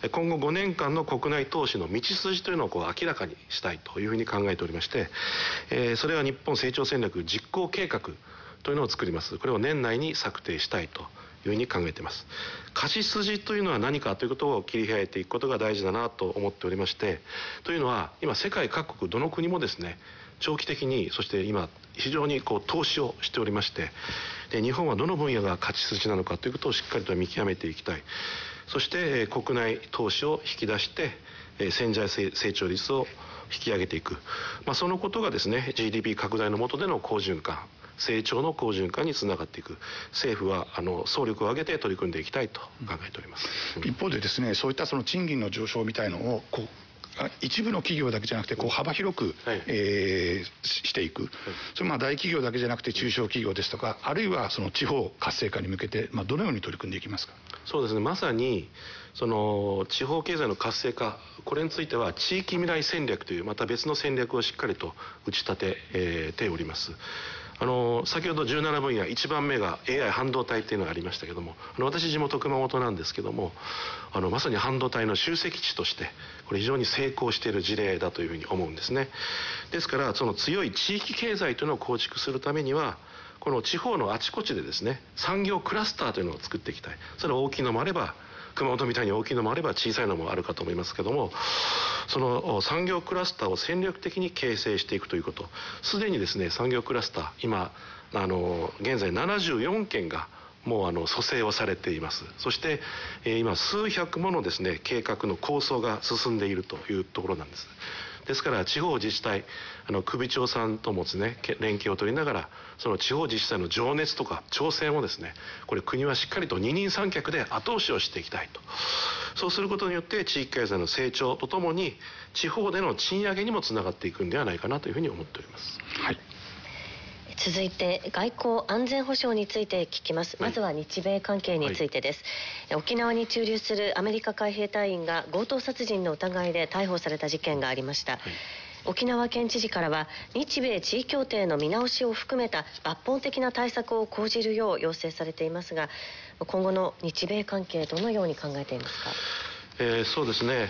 今後5年間の国内投資の道筋というのを明らかにしたいというふうに考えておりまして、それは日本成長戦略実行計画というのを作ります。これを年内に策定したいというふうに考えています。勝ち筋というのは何かということを切り開いていくことが大事だなと思っておりまして、というのは今世界各国どの国もですね、長期的に、そして今非常に投資をしておりまして、で日本はどの分野が勝ち筋なのかということをしっかりと見極めていきたい。そして国内投資を引き出して潜在成長率を引き上げていく、そのことがですね GDP 拡大の下での好循環、成長の好循環につながっていく。政府は総力を挙げて取り組んでいきたいと考えております。 一方でですね、そういった賃金の上昇みたいのを一部の企業だけじゃなくて幅広く、していく、それ大企業だけじゃなくて中小企業ですとか、あるいは地方活性化に向けて、どのように取り組んでいきますか。 そうですね、まさに地方経済の活性化、これについては地域未来戦略というまた別の戦略をしっかりと打ち立てております。先ほど17分野1番目が AI 半導体っていうのがありましたけども、私地元熊本なんですけども、まさに半導体の集積地としてこれ非常に成功している事例だというふうに思うんですね。ですからその強い地域経済というのを構築するためには、この地方のあちこちでですね、産業クラスターというのを作っていきたい。それは大きいのもあれば、熊本みたいに大きいのもあれば小さいのもあるかと思いますけども、その産業クラスターを戦略的に形成していくということ、すでにですね産業クラスター今現在74件がもう蘇生をされています。そして今数百ものですね計画の構想が進んでいるというところなんです。ですから地方自治体首長さんともですね連携を取りながら、その地方自治体の情熱とか挑戦をですね、これ国はしっかりと二人三脚で後押しをしていきたいと。そうすることによって地域経済の成長とともに地方での賃上げにもつながっていくんではないかなというふうに思っております。 はい。続いて外交安全保障について聞きます。まずは日米関係についてです。沖縄に駐留するアメリカ海兵隊員が強盗殺人の疑いで逮捕された事件がありました。沖縄県知事からは日米地位協定の見直しを含めた抜本的な対策を講じるよう要請されていますが、今後の日米関係どのように考えていますか。 そうですね、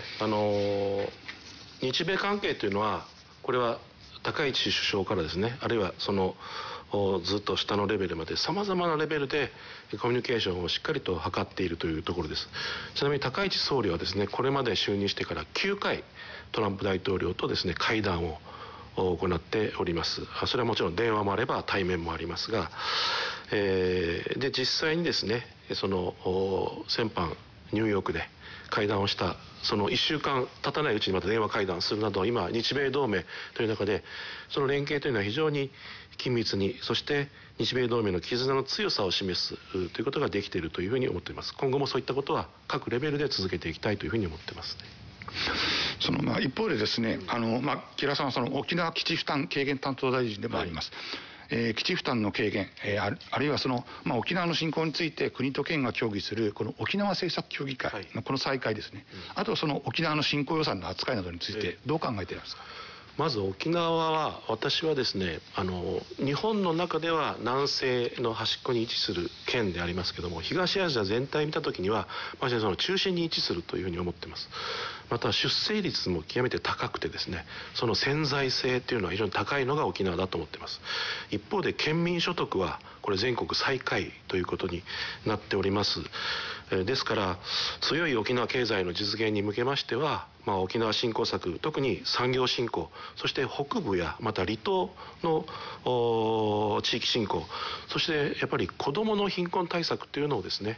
日米関係というのは、これは高市首相からですね、あるいはずっと下のレベルまでさまざまなレベルでコミュニケーションをしっかりと図っているというところです。ちなみに高市総理はですね、これまで就任してから9回トランプ大統領とですね会談を行っております。それはもちろん電話もあれば対面もありますが、で実際にですね先般ニューヨークで会談をしたその1週間経たないうちにまた電話会談するなど、今日米同盟という中でその連携というのは非常に緊密に、そして日米同盟の絆の強さを示すということができているというふうに思っています。今後もそういったことは各レベルで続けていきたいというふうに思っていますね。 一方でですね、木原さんは沖縄基地負担軽減担当大臣でもあります。基地負担の軽減、あるいは沖縄の振興について国と県が協議するこの沖縄政策協議会のこの再開ですね、あと沖縄の振興予算の扱いなどについてどう考えていますか。 まず沖縄は、私はですね日本の中では南西の端っこに位置する県でありますけども、東アジア全体見た時にはまさにその中心に位置するというふうに思っています。また出生率も極めて高くてですね、その潜在性というのは非常に高いのが沖縄だと思っています。一方で県民所得はこれ全国最下位ということになっております。ですから強い沖縄経済の実現に向けましては、沖縄振興策、特に産業振興、そして北部やまた離島の地域振興、そしてやっぱり子どもの貧困対策というのをですね、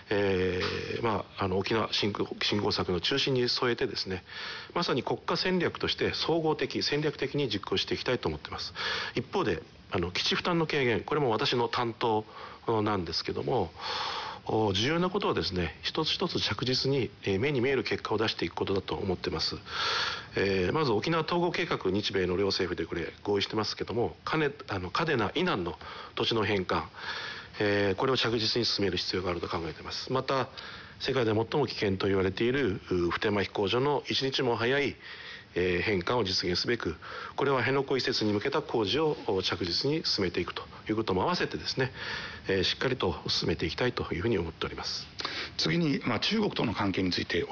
沖縄振興策の中心に添えてですね、まさに国家戦略として総合的戦略的に実行していきたいと思っています。一方で基地負担の軽減、これも私の担当なんですけども、重要なことはですね、一つ一つ着実に目に見える結果を出していくことだと思っています。まず沖縄統合計画、日米の両政府でこれ合意してますけども、嘉手納以南の土地の返還、これを着実に進める必要があると考えています。また世界で最も危険と言われている普天間飛行場の一日も早い返還を実現すべく、これは辺野古移設に向けた工事を着実に進めていくということも合わせてですね、しっかりと進めていきたいというふうに思っております。 次に、中国との関係について